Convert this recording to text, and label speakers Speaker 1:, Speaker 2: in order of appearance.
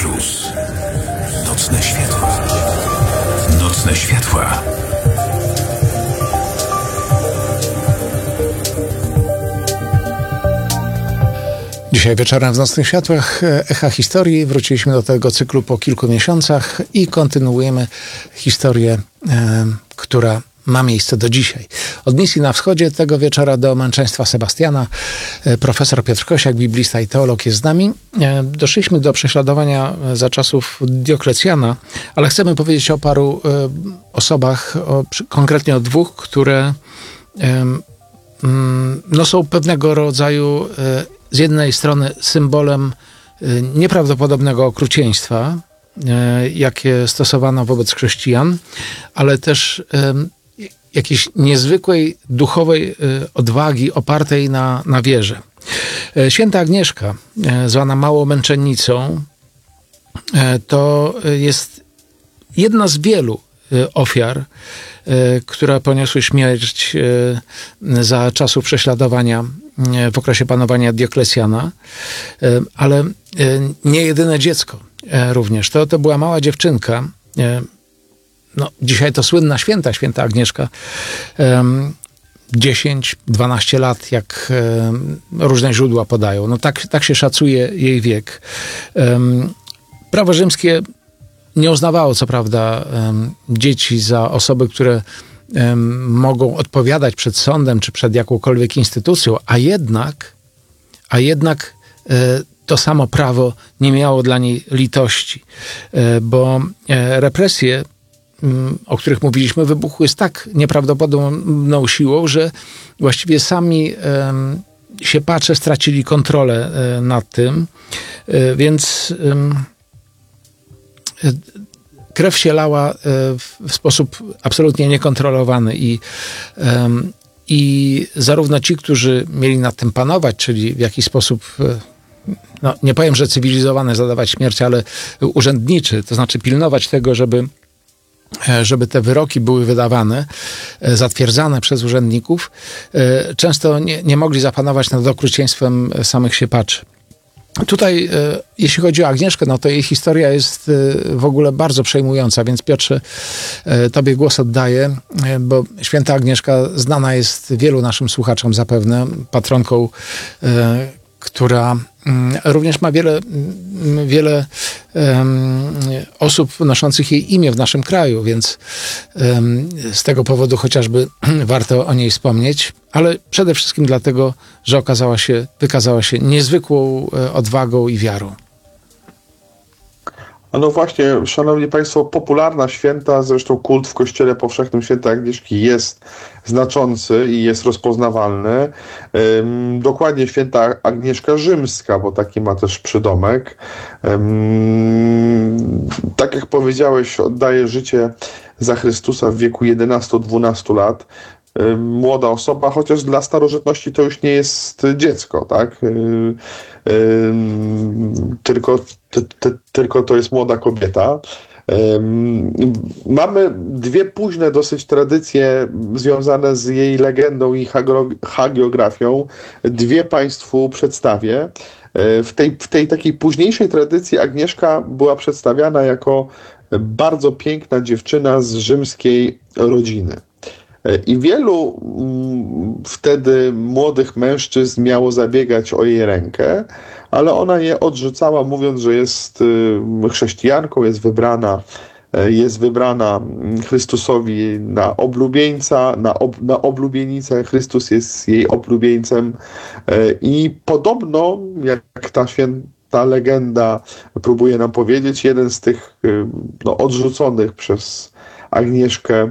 Speaker 1: Plus. Nocne światła. Nocne światła.
Speaker 2: Dzisiaj wieczorem w Nocnych Światłach Echa Historii. Wróciliśmy do tego cyklu po kilku miesiącach i kontynuujemy historię, która ma miejsce do dzisiaj. Od misji na wschodzie tego wieczora do męczeństwa Sebastiana. Profesor Piotr Kosiak, biblista i teolog, jest z nami. Doszliśmy do prześladowania za czasów Dioklecjana, ale chcemy powiedzieć o paru osobach, konkretnie o dwóch, które są pewnego rodzaju z jednej strony symbolem nieprawdopodobnego okrucieństwa, jakie stosowano wobec chrześcijan, ale też jakiejś niezwykłej duchowej odwagi opartej na wierze. Święta Agnieszka, zwana Małomęczennicą, to jest jedna z wielu ofiar, które poniosły śmierć za czasów prześladowania w okresie panowania Dioklecjana, ale nie jedyne dziecko również. To była mała dziewczynka, dzisiaj to słynna święta Agnieszka, 10-12 lat, jak różne źródła podają. Tak się szacuje jej wiek. Prawo rzymskie nie uznawało, co prawda, dzieci za osoby, które mogą odpowiadać przed sądem czy przed jakąkolwiek instytucją, a jednak to samo prawo nie miało dla niej litości, bo represje, o których mówiliśmy, wybuchły z tak nieprawdopodobną siłą, że właściwie sami siepacze stracili kontrolę nad tym, więc krew się lała w sposób absolutnie niekontrolowany i zarówno ci, którzy mieli nad tym panować, czyli w jakiś sposób, nie powiem, że cywilizowany, zadawać śmierć, ale urzędniczy, to znaczy pilnować tego, żeby te wyroki były wydawane, zatwierdzane przez urzędników, często nie mogli zapanować nad okrucieństwem samych siepaczy. Tutaj, jeśli chodzi o Agnieszkę, to jej historia jest w ogóle bardzo przejmująca, więc Piotrze, tobie głos oddaję, bo święta Agnieszka znana jest wielu naszym słuchaczom zapewne, patronką, która również ma wiele osób noszących jej imię w naszym kraju, więc z tego powodu chociażby warto o niej wspomnieć, ale przede wszystkim dlatego, że wykazała się niezwykłą odwagą i wiarą.
Speaker 3: No właśnie, szanowni państwo, popularna święta, zresztą kult w Kościele Powszechnym świętej Agnieszki jest znaczący i jest rozpoznawalny. Dokładnie święta Agnieszka Rzymska, bo taki ma też przydomek. Tak jak powiedziałeś, oddaje życie za Chrystusa w wieku 11-12 lat. Młoda osoba, chociaż dla starożytności to już nie jest dziecko, tak? Tylko to jest młoda kobieta. Mamy dwie późne dosyć tradycje związane z jej legendą i hagiografią. Dwie państwu przedstawię. W tej takiej późniejszej tradycji Agnieszka była przedstawiana jako bardzo piękna dziewczyna z rzymskiej rodziny. I wielu wtedy młodych mężczyzn miało zabiegać o jej rękę, ale ona je odrzucała, mówiąc, że jest chrześcijanką, jest wybrana Chrystusowi na oblubieńca, na oblubienicę. Chrystus jest jej oblubieńcem i podobno, jak ta legenda próbuje nam powiedzieć, jeden z tych odrzuconych przez Agnieszkę